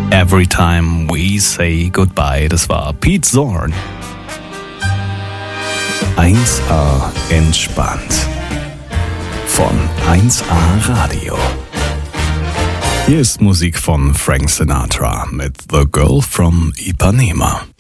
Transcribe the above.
Every Time We Say Goodbye. Das war Pete Zorn. 1A entspannt. Von 1A Radio. Hier ist Musik von Frank Sinatra mit The Girl from Ipanema.